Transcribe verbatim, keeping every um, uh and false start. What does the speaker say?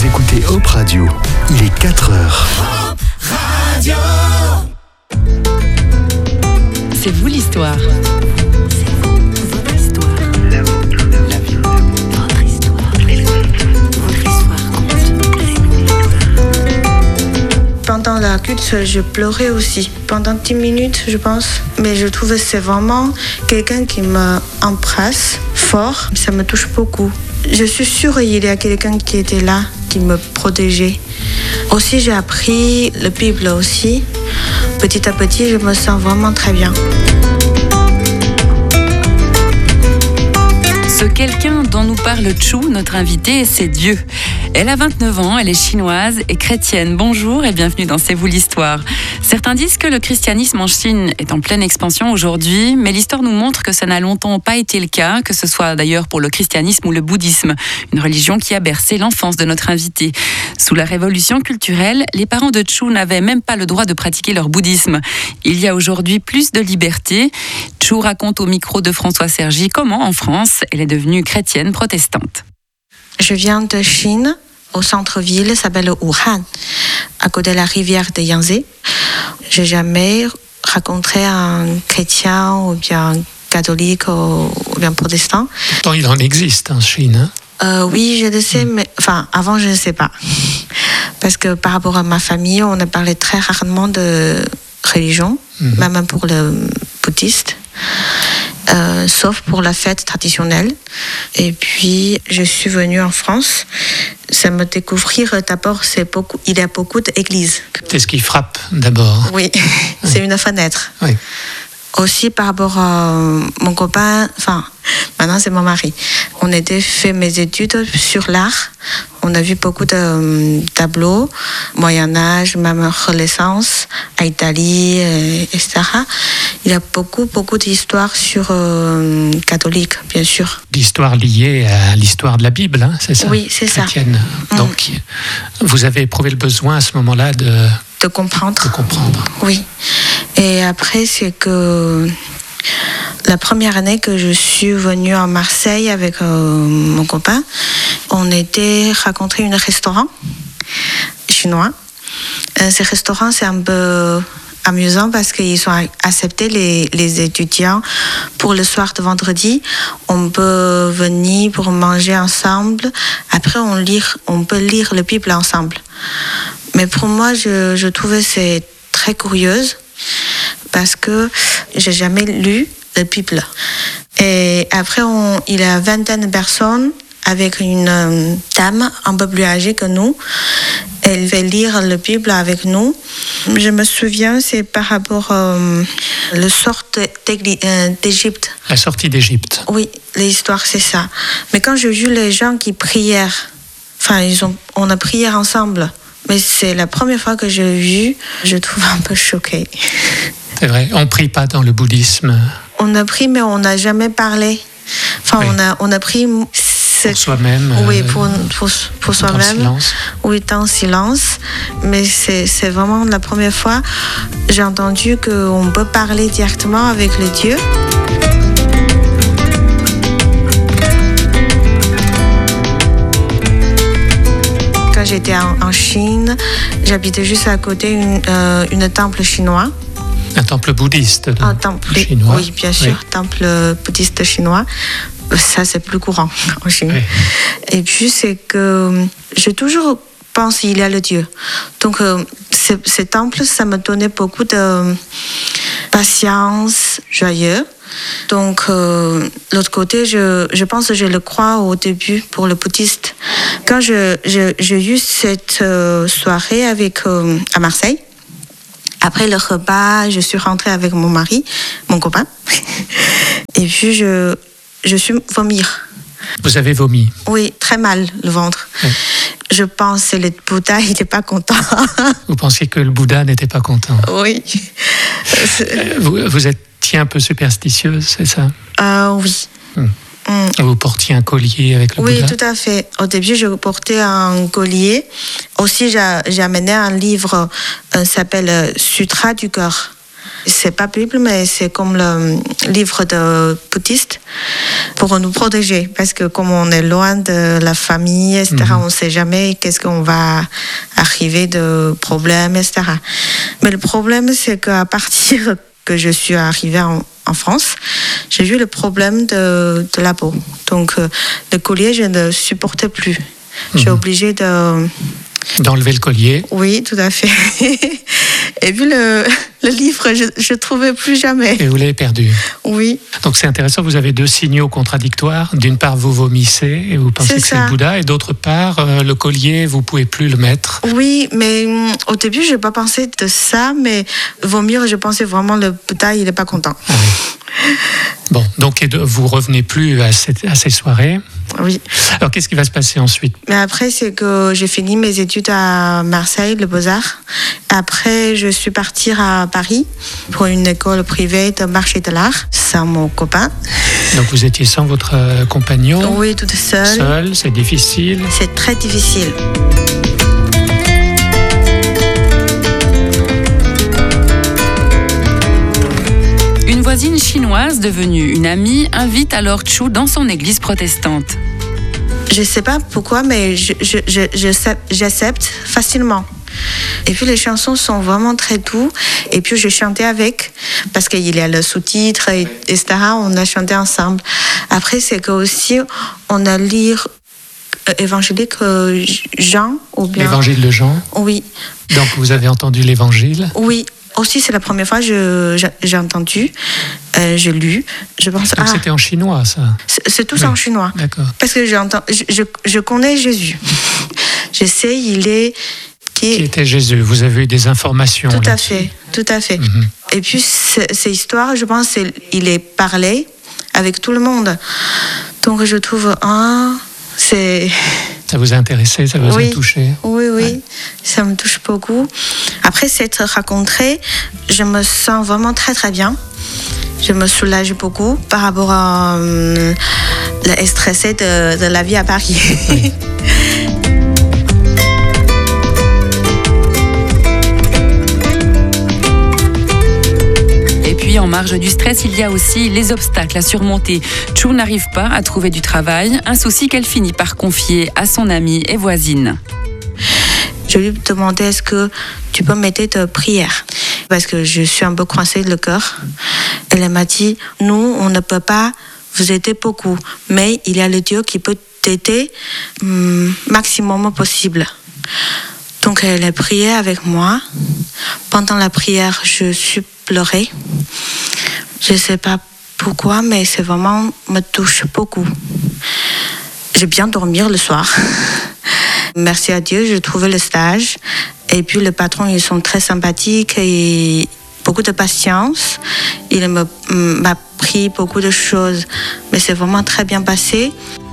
Vous écoutez Hope Radio, il est quatre heures. Hope Radio. C'est vous l'histoire. C'est vous, votre histoire. La vôtre, la vie. Votre histoire. Votre histoire compte. Pendant la culte, je pleurais aussi. Pendant dix minutes, je pense. Mais je trouve que c'est vraiment quelqu'un qui m'embrasse fort. Ça me touche beaucoup. Je suis sûre qu'il y a quelqu'un qui était là, qui me protégeait. Aussi, j'ai appris la Bible aussi. Petit à petit, je me sens vraiment très bien. Ce quelqu'un dont nous parle Chu, notre invitée, c'est Dieu. Elle a vingt-neuf ans, elle est chinoise et chrétienne. Bonjour et bienvenue dans C'est vous l'histoire. Certains disent que le christianisme en Chine est en pleine expansion aujourd'hui, mais l'histoire nous montre que ça n'a longtemps pas été le cas, que ce soit d'ailleurs pour le christianisme ou le bouddhisme, une religion qui a bercé l'enfance de notre invitée. Sous la révolution culturelle, les parents de Chu n'avaient même pas le droit de pratiquer leur bouddhisme. Il y a aujourd'hui plus de liberté. Chu raconte au micro de François Sergi comment, en France, elle est devenue chrétienne protestante. Je viens de Chine, au centre-ville, ça s'appelle Wuhan, à côté de la rivière de Yangtze. Je n'ai jamais rencontré un chrétien ou bien catholique ou bien protestant. Pourtant, il en existe en Chine. Hein euh, oui, je le sais, mais enfin, avant, je ne sais pas. Parce que par rapport à ma famille, on a parlé très rarement de religion, mmh. même pour le bouddhiste. Euh, sauf pour la fête traditionnelle. Et puis, je suis venue en France. Ça me découvrir d'abord, c'est beaucoup, il y a beaucoup d'églises. C'est ce qui frappe d'abord. Oui, c'est une fenêtre. Oui. Aussi par rapport à mon copain, enfin, maintenant c'est mon mari. On était fait mes études sur l'art. On a vu beaucoup de tableaux, Moyen-Âge, même Renaissance, à Italie, et cetera. Il y a beaucoup, beaucoup d'histoires sur euh, catholique, bien sûr. L'histoire liée à l'histoire de la Bible, hein, c'est ça ? Oui, c'est chrétienne. ça. Donc, mmh. vous avez éprouvé le besoin à ce moment-là de... De comprendre. De comprendre. Oui. Et après, c'est que la première année que je suis venue à Marseille avec euh, mon copain, on était rencontré un restaurant chinois. Euh, ce restaurant, c'est un peu amusant parce qu'ils ont accepté les, les étudiants pour le soir de vendredi. On peut venir pour manger ensemble. Après, on, lire, on peut lire la Bible ensemble. Mais pour moi, je, je trouvais c'est très curieuse parce que j'ai jamais lu la Bible. Et après, on, il y a une vingtaine de personnes avec une euh, dame un peu plus âgée que nous. Elle va lire la Bible avec nous. Je me souviens, c'est par rapport euh, à la sorte d'Égypte. La sortie d'Égypte. Oui, l'histoire, c'est ça. Mais quand j'ai vu les gens qui prièrent, enfin, ils ont, on a prié ensemble. Mais c'est la première fois que j'ai vu, je trouve un peu choquée. C'est vrai, on ne prie pas dans le bouddhisme. On a prié, mais on n'a jamais parlé. Enfin, oui. on, a, on a prié... Pour soi-même. Oui, pour, pour, pour soi-même. Dans le silence. Oui, dans le silence. Mais c'est, c'est vraiment la première fois que j'ai entendu qu'on peut parler directement avec le Dieu. Quand j'étais en, en Chine, j'habitais juste à côté une, euh, une temple chinois. Un temple bouddhiste Un temple chinois. Oui, bien sûr, oui. Temple bouddhiste chinois. Ça, c'est plus courant en Chine. Oui. Et puis, c'est que j'ai toujours pensé qu'il y a le Dieu. Donc, euh, ce, ce temple, ça me donnait beaucoup de patience, joyeux. Donc, euh, l'autre côté, je, je pense que je le crois au début pour le bouddhiste. Quand je, je, j'ai eu cette euh, soirée avec, euh, à Marseille, après le repas, je suis rentrée avec mon mari, mon copain. Et puis, je, je suis vomir. Vous avez vomi ? Oui, très mal, le ventre. Oui. Je pense que le Bouddha, il n'était pas content. Vous pensiez que le Bouddha n'était pas content ? Oui. Vous, vous étiez un peu superstitieuse, c'est ça ? euh, Oui. Hum. Hum. Vous portiez un collier avec le oui, Bouddha ? Oui, tout à fait. Au début, je portais un collier. Aussi, j'ai, j'ai amené un livre qui euh, s'appelle Sutra du cœur. C'est pas Bible, mais c'est comme le livre de bouddhiste pour nous protéger. Parce que comme on est loin de la famille, et cetera, mmh. on ne sait jamais qu'est-ce qu'on va arriver de problèmes, et cetera. Mais le problème, c'est qu'à partir que je suis arrivée en, en France, j'ai eu le problème de, de la peau. Donc, euh, le collier, je ne supportais plus. Mmh. J'ai obligé de... D'enlever le collier. Oui, tout à fait. Et puis le, le livre, je ne trouvais plus jamais. Et vous l'avez perdu. Oui. Donc c'est intéressant, vous avez deux signaux contradictoires. D'une part, vous vomissez et vous pensez c'est que ça. C'est le Bouddha. Et d'autre part, euh, le collier, vous ne pouvez plus le mettre. Oui, mais hum, au début, je n'ai pas pensé de ça. Mais vomir, je pensais vraiment le Bouddha, il n'est pas content. Ah oui. Bon, donc vous revenez plus à, cette, à ces soirées. Oui. Alors, qu'est-ce qui va se passer ensuite? Mais après, c'est que j'ai fini mes études à Marseille, le Beaux-Arts. Après, je suis partie à Paris pour une école privée de marché de l'art, sans mon copain. Donc, vous étiez sans votre euh, compagnon? Oui, toute seule. Seule, c'est difficile? C'est très difficile. Une voisine chinoise devenue une amie invite alors Chu dans son église protestante. Je ne sais pas pourquoi, mais je, je, je, je, j'accepte facilement. Et puis les chansons sont vraiment très douces. Et puis je chantais avec, parce qu'il y a le sous-titre, et, et cetera. On a chanté ensemble. Après, c'est que aussi on a lu euh, évangélique euh, Jean ou bien. L'évangile de Jean. Oui. Donc vous avez entendu l'évangile. Oui. Aussi, c'est la première fois que je, j'ai, j'ai entendu, euh, j'ai lu. Je pense, Donc ah, c'était en chinois, ça? C'est, c'est tout oui. ça en chinois. D'accord. Parce que j'entends, je, je, je connais Jésus. Je sais, il est... Qui, qui était Jésus? Vous avez eu des informations? Tout là-dessus. à fait, tout à fait. Mm-hmm. Et puis, ces histoires, je pense, c'est, il est parlé avec tout le monde. Donc, je trouve, ah, c'est... Ça vous a intéressé, ça vous oui. a touché? Oui, oui, ouais. Ça me touche beaucoup. Après s'être rencontrée, je me sens vraiment très, très bien. Je me soulage beaucoup par rapport à euh, le stressé de, de la vie à Paris. Oui. En marge du stress, il y a aussi les obstacles à surmonter. Chu n'arrive pas à trouver du travail, un souci qu'elle finit par confier à son amie et voisine. Je lui ai demandé est-ce que tu peux m'aider de prière parce que je suis un peu coincée le cœur. Elle m'a dit nous on ne peut pas vous aider beaucoup, mais il y a le Dieu qui peut t'aider hum, maximum possible. Donc elle a prié avec moi. Pendant la prière, je suis pleurée. Je ne sais pas pourquoi, mais c'est vraiment me touche beaucoup. J'ai bien dormi le soir. Merci à Dieu, j'ai trouvé le stage. Et puis les patrons, ils sont très sympathiques et beaucoup de patience. Il m'a appris beaucoup de choses, mais c'est vraiment très bien passé.